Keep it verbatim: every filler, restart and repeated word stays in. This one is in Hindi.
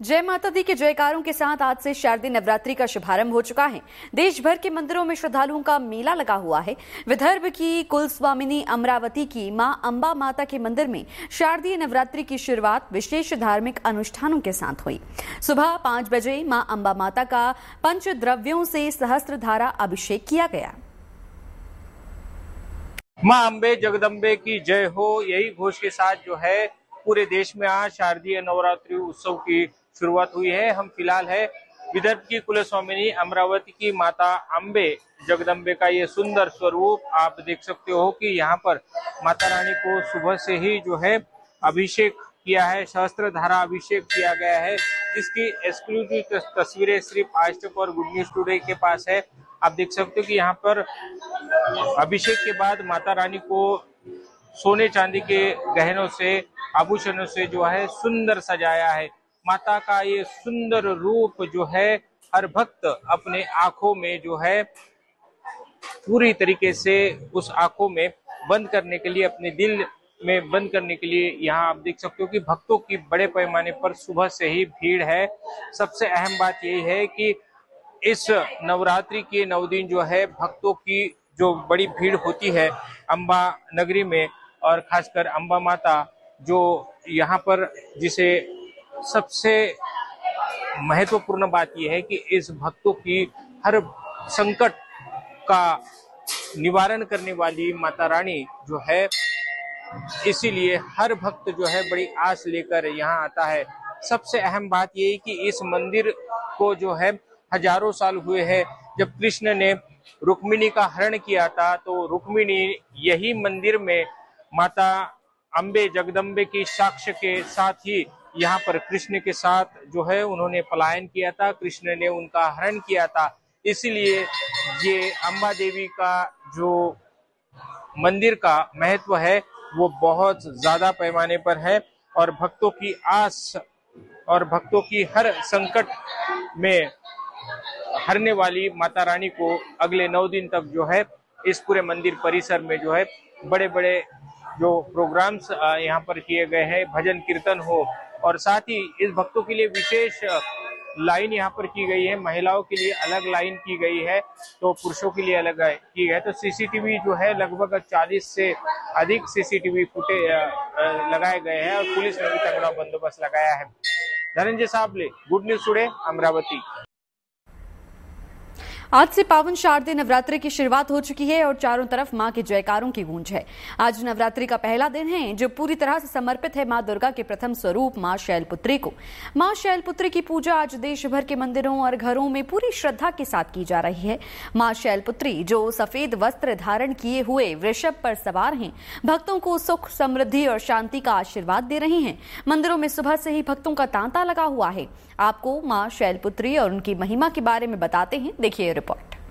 जय माता दी के जयकारों के साथ आज से शारदीय नवरात्रि का शुभारंभ हो चुका है। देश भर के मंदिरों में श्रद्धालुओं का मेला लगा हुआ है। विदर्भ की कुल स्वामिनी अमरावती की मां अंबा माता के मंदिर में शारदीय नवरात्रि की शुरुआत विशेष धार्मिक अनुष्ठानों के साथ हुई। सुबह पांच बजे मां अंबा माता का पंचद्रव्यों से सहस्त्रधारा अभिषेक किया गया। मां अंबे जगदम्बे की जय हो, यही घोष के साथ जो है पूरे देश में आज शारदीय नवरात्रि उत्सव की शुरुआत हुई है। हम फिलहाल है विदर्भ की कुल स्वामिनी अमरावती की माता अंबे जगदम्बे का ये सुंदर स्वरूप आप देख सकते हो कि यहाँ पर माता रानी को सुबह से ही जो है अभिषेक किया है, सहस्त्रधारा अभिषेक किया गया है, जिसकी एक्सक्लूसिव तस्वीरें सिर्फ आज तक और गुड न्यूज टुडे के पास है। आप देख सकते हो कि यहाँ पर अभिषेक के बाद माता रानी को सोने चांदी के गहनों से, आभूषणों से जो है सुंदर सजाया है। माता का ये सुंदर रूप जो है हर भक्त अपने आंखों में जो है पूरी तरीके से उस आंखों में बंद करने के लिए, अपने दिल में बंद करने के लिए यहाँ आप देख सकते हो कि भक्तों की बड़े पैमाने पर सुबह से ही भीड़ है। सबसे अहम बात यही है कि इस नवरात्रि के नौ दिन जो है भक्तों की जो बड़ी भीड़ होती है अंबा नगरी में, और खासकर अंबा माता जो यहाँ पर, जिसे सबसे महत्वपूर्ण बात यह है कि इस भक्तों की हर संकट का निवारण करने वाली माता रानी जो है, इसीलिए हर भक्त जो है बड़ी आस लेकर यहाँ आता है। सबसे अहम बात यह है कि इस मंदिर को जो है हजारों साल हुए हैं। जब कृष्ण ने रुक्मिणी का हरण किया था तो रुक्मिणी यही मंदिर में माता अंबे जगदम्बे की साक्ष्य के साथ ही यहाँ पर कृष्ण के साथ जो है उन्होंने पलायन किया था, कृष्ण ने उनका हरण किया था। इसीलिए ये अंबा देवी का जो मंदिर का महत्व है वो बहुत ज्यादा पैमाने पर है, और भक्तों की आस और भक्तों की हर संकट में हरने वाली माता रानी को अगले नौ दिन तक जो है इस पूरे मंदिर परिसर में जो है बड़े बड़े जो प्रोग्राम्स यहाँ पर किए गए हैं, भजन कीर्तन हो, और साथ ही इस भक्तों के लिए विशेष लाइन यहाँ पर की गई है। महिलाओं के लिए अलग लाइन की गई है तो पुरुषों के लिए अलग की गई है। तो सीसीटीवी जो है लगभग चालीस से अधिक सीसीटीवी फुटे लगाए गए हैं और पुलिस ने भी तगड़ा बंदोबस्त लगाया है। Dhananjay Sable, good news today, Amravati. आज से पावन शारदीय नवरात्रि की शुरुआत हो चुकी है और चारों तरफ मां के जयकारों की गूंज है। आज नवरात्रि का पहला दिन है जो पूरी तरह से समर्पित है मां दुर्गा के प्रथम स्वरूप मां शैलपुत्री को। मां शैलपुत्री की पूजा आज देश भर के मंदिरों और घरों में पूरी श्रद्धा के साथ की जा रही है। मां शैलपुत्री जो सफेद वस्त्र धारण किए हुए वृषभ पर सवार हैं, भक्तों को सुख, समृद्धि और शांति का आशीर्वाद दे रही हैं। मंदिरों में सुबह से ही भक्तों का तांता लगा हुआ है। आपको मां शैलपुत्री और उनकी महिमा के बारे में बताते हैं, देखिए रिपोर्ट।